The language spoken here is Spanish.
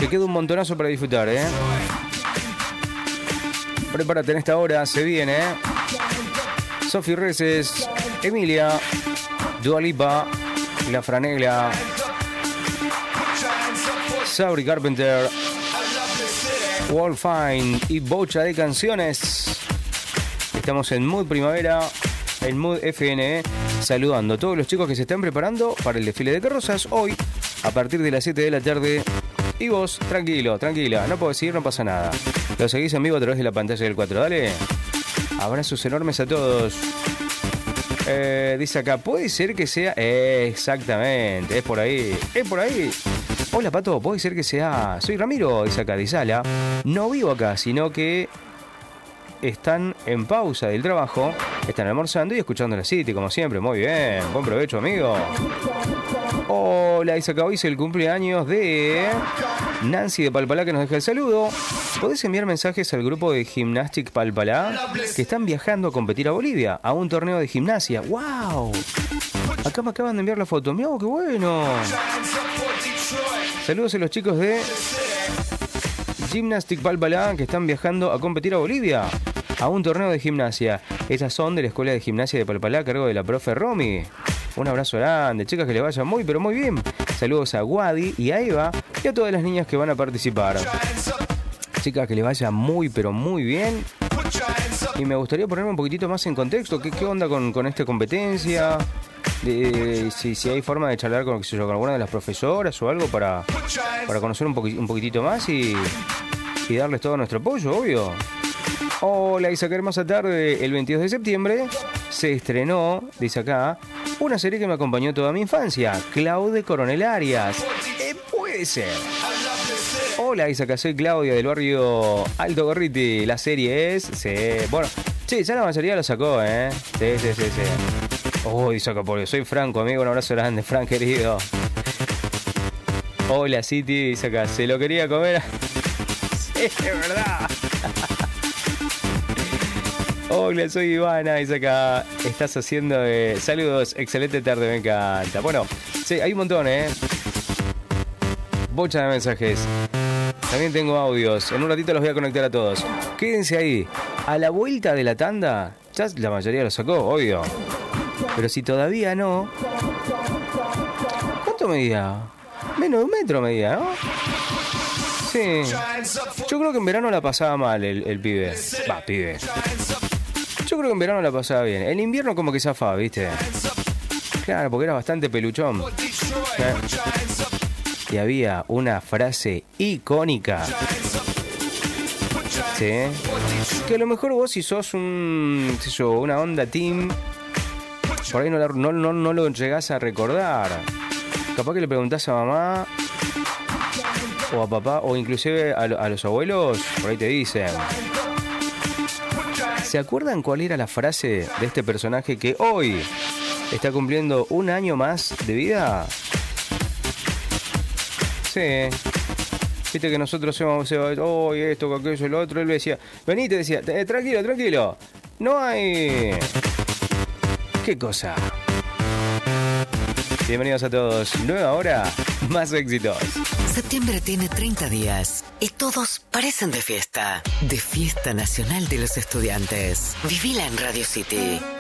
Te queda un montonazo para disfrutar, ¿eh? Prepárate en esta hora, se viene, ¿eh? Sofi Reces, Emilia, Dua Lipa, La Franela, Sabrina Carpenter, Wolfine y bocha de canciones. Estamos en Mood Primavera, en Mood FNE, saludando a todos los chicos que se están preparando para el desfile de carrozas hoy a partir de las 7 de la tarde. Y vos, tranquilo, tranquila, no puedo decir, no pasa nada. Lo seguís en vivo a través de la pantalla del 4, dale. Abrazos enormes a todos. Dice acá, puede ser que sea... exactamente, es por ahí, es por ahí. Hola Pato, puede ser que sea... Soy Ramiro, dice acá, de Sala. No vivo acá, sino que están en pausa del trabajo, están almorzando y escuchando la City, como siempre. Muy bien, buen provecho, amigo. Hola, dice acá, hoy es el cumpleaños de Nancy de Palpalá, que nos deja el saludo. ¿Podés enviar mensajes al grupo de Gymnastic Palpalá que están viajando a competir a Bolivia, a un torneo de gimnasia? ¡Wow! Acá me acaban de enviar la foto. ¡Miau, qué bueno! Saludos a los chicos de Gymnastic Palpalá que están viajando a competir a Bolivia, a un torneo de gimnasia. Esas son de la Escuela de Gimnasia de Palpalá a cargo de la profe Romy. Un abrazo grande, chicas, que le vaya muy, pero muy bien. Saludos a Wadi y a Eva y a todas las niñas que van a participar. Chicas, que le vaya muy, pero muy bien. Y me gustaría ponerme un poquitito más en contexto. ¿Qué onda con esta competencia? Si hay forma de charlar con alguna de las profesoras o algo para conocer un poquitito más y darles todo nuestro apoyo, obvio. Hola, dice acá, hermosa tarde. El 22 de septiembre se estrenó, dice acá, una serie que me acompañó toda mi infancia, Claude Coronel Arias. Puede ser. Hola, dice acá, soy Claudia del barrio Alto Gorriti. La serie es... Sí, bueno, sí, ya la mayoría lo sacó, ¿eh? Sí. Oh, dice acá, porque soy Franco, amigo, un abrazo grande, Frank, querido. Hola, City, dice acá, se lo quería comer. Sí, es verdad. Hola, soy Ivana, dice acá, estás haciendo... Saludos, excelente tarde, me encanta. Bueno, sí, hay un montón, bocha de mensajes. También tengo audios, en un ratito los voy a conectar a todos. Quédense ahí. A la vuelta de la tanda, ya la mayoría lo sacó, obvio. Pero si todavía no... ¿Cuánto medía? Menos de 1 metro medía, ¿no? Sí. Yo creo que en verano la pasaba mal el pibe. Va, pibe. Yo creo que en verano la pasaba bien. En invierno como que zafaba, ¿viste? Claro, porque era bastante peluchón. Y había una frase icónica. Sí. Que a lo mejor vos si sos una onda team, por ahí no lo llegás a recordar. Capaz que le preguntás a mamá o a papá o inclusive a los abuelos, por ahí te dicen. ¿Se acuerdan cuál era la frase de este personaje que hoy está cumpliendo 1 año más de vida? Sí. Viste que nosotros hemos esto, aquello, lo otro. Él decía, vení, te decía, tranquilo. No hay... ¿Qué cosa? Bienvenidos a todos. Nueva hora, más éxitos. Septiembre tiene 30 días y todos parecen de fiesta. De fiesta nacional de los estudiantes. Vivila en Radio City.